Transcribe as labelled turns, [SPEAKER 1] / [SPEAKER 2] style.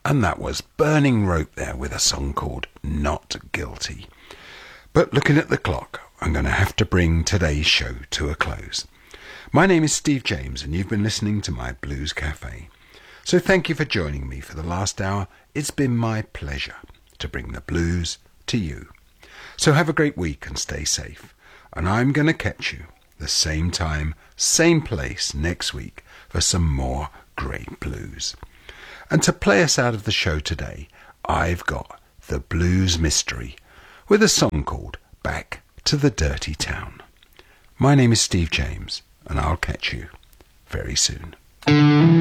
[SPEAKER 1] And that was Burning Rope there with a song called Not Guilty. But looking at the clock, I'm going to have to bring today's show to a close. My name is Steve James and you've been listening to my Blues Cafe. So thank you for joining me for the last hour. It's been my pleasure to bring the blues to you. So have a great week and stay safe. And I'm going to catch you the same time, same place next week for some more great blues. And to play us out of the show today, I've got the Blues Mystery with a song called Back to the Dirty Town. My name is Steve James and I'll catch you very soon.